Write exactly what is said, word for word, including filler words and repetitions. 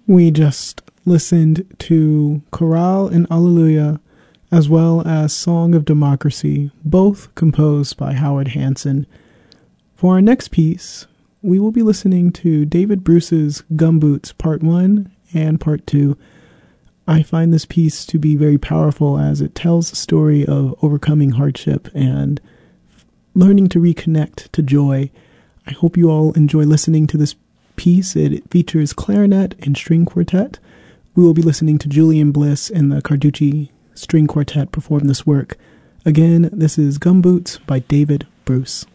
We just listened to Chorale and Alleluia, as well as Song of Democracy, both composed by Howard Hanson. For our next piece, we will be listening to David Bruce's Gumboots Part one and Part two. I find this piece to be very powerful as it tells the story of overcoming hardship and learning to reconnect to joy. I hope you all enjoy listening to this piece. It features clarinet and string quartet. We will be listening to Julian Bliss and the Carducci String Quartet perform this work. Again, this is Gumboots by David Bruce.